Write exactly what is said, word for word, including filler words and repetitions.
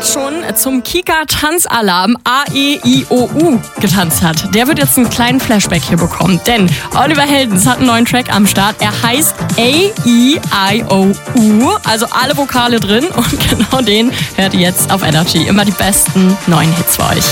damals schon zum Kika-Tanzalarm A E I O U getanzt hat, der wird jetzt einen kleinen Flashback hier bekommen. Denn Oliver Heldens hat einen neuen Track am Start. Er heißt A E I O U, also alle Vokale drin. Und genau den hört ihr jetzt auf Energy. Immer die besten neuen Hits für euch.